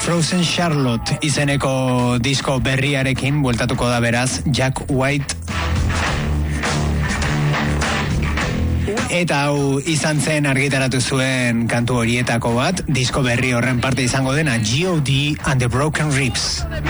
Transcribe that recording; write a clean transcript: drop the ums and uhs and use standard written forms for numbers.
Frozen Charlotte izeneko disko berriarekin bueltatuko da beraz Jack White. Eta hau izan zen argitaratu zuen kantu horietako bat, disko berri horren parte izango dena G.O.D. and the Broken Ribs.